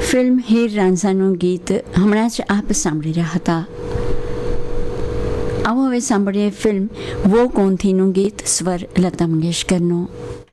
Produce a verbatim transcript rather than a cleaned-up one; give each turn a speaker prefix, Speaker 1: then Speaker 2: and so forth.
Speaker 1: Film Heer રાંઝાનું ગીત હમણાં જ આપ સાંભળી રહ્યા હતા. આવો હવે સાંભળીએ ફિલ્મ વો કોન થીનું ગીત, સ્વર લતા મંગેશકરનો.